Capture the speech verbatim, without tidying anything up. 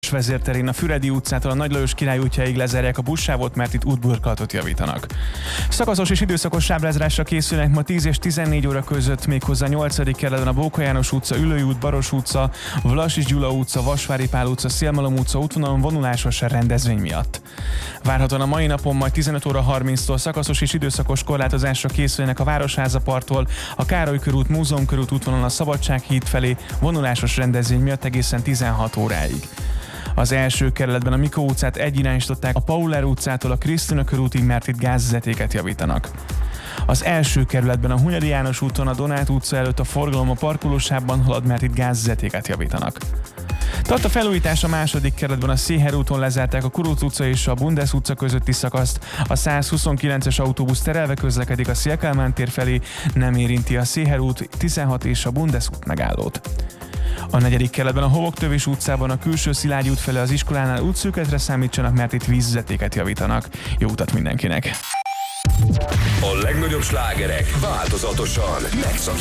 Vezérterén a Füredi utcától a Nagy Lajos Király útjáig lezárják a buszsávot, mert itt útburkolatot javítanak. Szakaszos és időszakos sávrázásra készülnek ma tíz és tizennégy óra között, méghozzá a nyolcadik kerületben a Bóka János utca, Üllői út, Baros utca, Vlasics Gyula utca, Vasvári Pál utca, Szélmalom utca útvonalon vonulásos rendezvény miatt. Várhatóan a mai napon majd tizenöt óra harminctól szakaszos és időszakos korlátozásra készülnek a Városháza parttól, a Károly körút, Múzeum körút útvonalon a Szabadsághíd felé vonulásos rendezvény miatt egészen tizenhat óráig. Az első kerületben a Mikó utcát egyirányosították a Pauller utcától a Krisztina körútig, mert itt gázvezetéket javítanak. Az első kerületben a Hunyadi János úton a Donát utca előtt a forgalom a parkolósávban halad, mert itt gázvezetéket javítanak. Tart a felújítás a második kerületben, a Széher úton lezárták a Kuruc utca és a Bundes utca közötti szakaszt, a százhuszonkilences autóbusz terelve közlekedik a Széll Kálmán tér felé, nem érinti a Széher út, tizenhat és a Bundes út megállót. A negyedik kerületben a Hovoktövés utcában a külső Szilágyi út felé az iskolánál útszűkületre számítsanak, mert itt vízvezetéket javítanak. Jó utat mindenkinek! A legnagyobb slágerek változatosan megszakítják